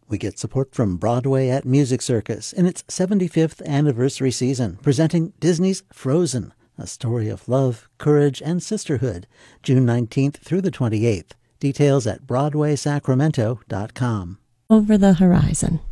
We get support from Broadway at Music Circus in its 75th anniversary season, presenting Disney's Frozen, a story of love, courage, and sisterhood, June 19th through the 28th. Details at BroadwaySacramento.com. Over the Horizon.